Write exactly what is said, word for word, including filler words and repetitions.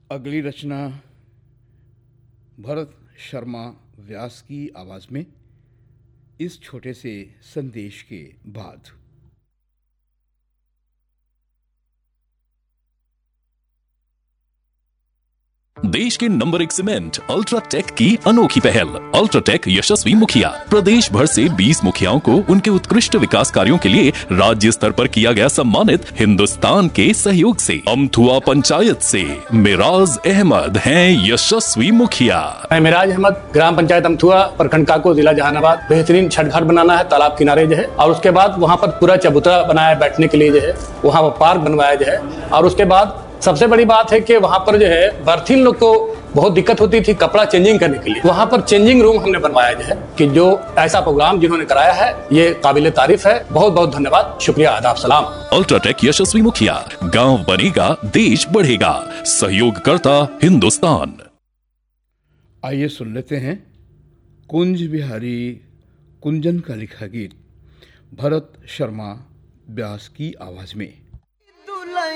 अगली रचना भरत शर्मा व्यास की आवाज में इस छोटे से संदेश के बाद। देश के नंबर एक सीमेंट अल्ट्राटेक की अनोखी पहल। अल्ट्राटेक यशस्वी मुखिया। प्रदेश भर से बीस मुखियाओं को उनके उत्कृष्ट विकास कार्यों के लिए राज्य स्तर पर किया गया सम्मानित। हिंदुस्तान के सहयोग से अमथुआ पंचायत से मिराज अहमद हैं यशस्वी मुखिया। मैं मिराज अहमद, ग्राम पंचायत अमथुआ, प्रखंड काको, जिला जहानाबाद। बेहतरीन छठ घाट बनाना है तालाब किनारे जो है, और उसके बाद वहाँ पर पूरा चबूतरा बनाया है बैठने के लिए जो है, वहाँ पर पार्क बनवाया जो है। और उसके बाद सबसे बड़ी बात है कि वहाँ पर जो है बर्थिन लोग को बहुत दिक्कत होती थी कपड़ा चेंजिंग करने के लिए, वहाँ पर चेंजिंग रूम हमने बनवाया जो है कि जो ऐसा प्रोग्राम जिन्होंने कराया है ये काबिले तारीफ है। बहुत बहुत धन्यवाद, शुक्रिया, आदाब, सलाम। अल्ट्राटेक यशस्वी मुखिया। गांव बनेगा देश बढ़ेगा। सहयोग करता हिंदुस्तान। आइए सुन लेते हैं कुंज बिहारी कुंजन का लिखा गीत भरत शर्मा व्यास की आवाज में।